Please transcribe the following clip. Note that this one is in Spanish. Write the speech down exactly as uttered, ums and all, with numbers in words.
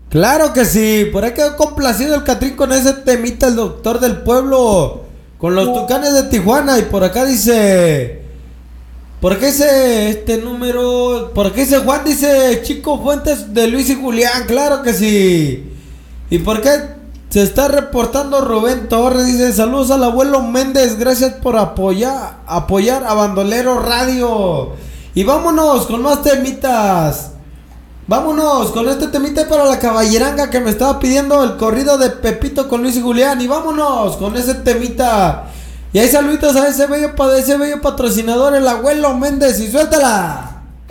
Claro que sí, por ahí quedó complacido el Catrín con ese temita, el doctor del pueblo, con los Tucanes de Tijuana. Y por acá dice, ¿por qué dice este número? ¿Por qué dice Juan? Dice Chico Fuentes de Luis y Julián, claro que sí. ¿Y por qué se está reportando Rubén Torres? Dice, saludos al abuelo Méndez, gracias por apoyar, apoyar a Bandolero Radio. Y vámonos con más temitas. Vámonos con este temita para la caballeranga que me estaba pidiendo el corrido de Pepito con Luis y Julián. Y vámonos con ese temita. Y ahí saluditos a ese bello, ese bello patrocinador, el abuelo Méndez. Y suéltala.